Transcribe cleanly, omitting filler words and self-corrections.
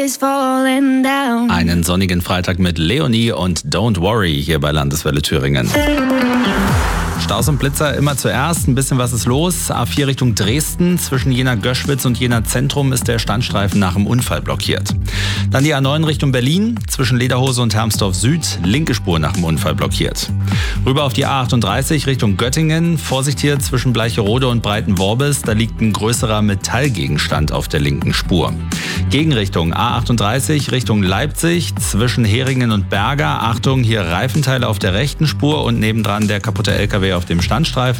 Einen sonnigen Freitag mit Leonie und Don't Worry hier bei Landeswelle Thüringen. Staus und Blitzer immer zuerst. Ein bisschen was ist los. A4 Richtung Dresden. Zwischen Jena-Göschwitz und Jena-Zentrum ist der Standstreifen nach dem Unfall blockiert. Dann die A9 Richtung Berlin. Zwischen Lederhose und Hermsdorf Süd. Linke Spur nach dem Unfall blockiert. Rüber auf die A38 Richtung Göttingen. Vorsicht hier zwischen Bleicherode und Breitenworbis. Da liegt ein größerer Metallgegenstand auf der linken Spur. Gegenrichtung A38 Richtung Leipzig. Zwischen Heringen und Berger. Achtung, hier Reifenteile auf der rechten Spur und nebendran der kaputte LKW auf dem Standstreifen.